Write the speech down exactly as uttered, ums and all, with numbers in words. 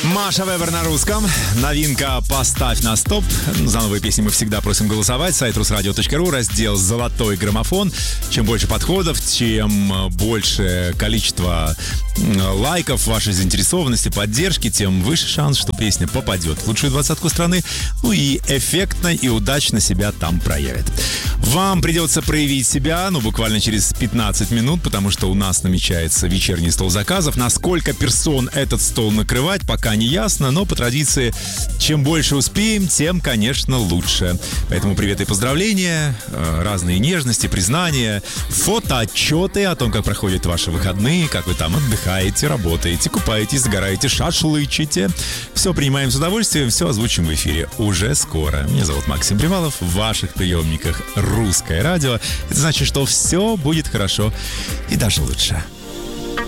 Маша Вебер на русском. Новинка «Поставь на стоп». За новые песни мы всегда просим голосовать. Сайт русрадио точка ру, раздел «Золотой граммофон». Чем больше подходов, чем больше количество лайков, вашей заинтересованности, поддержки, тем выше шанс, что песня попадет в лучшую двадцатку страны. Ну и эффектно и удачно себя там проявит. Вам придется проявить себя, ну, буквально через пятнадцать минут, потому что у нас намечается вечерний стол заказов. На сколько персон этот стол накрывать, пока не ясно, но по традиции, чем больше успеем, тем, конечно, лучше. Поэтому привет и поздравления, разные нежности, признания, фотоотчеты о том, как проходят ваши выходные, как вы там отдыхаете, работаете, купаетесь, загораете, шашлычите. Все принимаем с удовольствием, все озвучим в эфире уже скоро. Меня зовут Максим Привалов, в ваших приемниках Русское радио. Это значит, что все будет хорошо и даже лучше.